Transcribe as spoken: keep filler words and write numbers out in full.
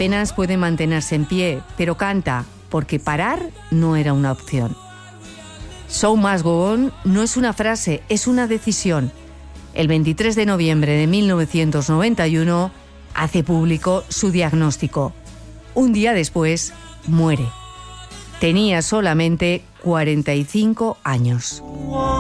apenas puede mantenerse en pie, pero canta, porque parar no era una opción. Show must go on no es una frase, es una decisión. El veintitrés de noviembre de mil novecientos noventa y uno hace público su diagnóstico. Un día después, muere. Tenía solamente cuarenta y cinco años.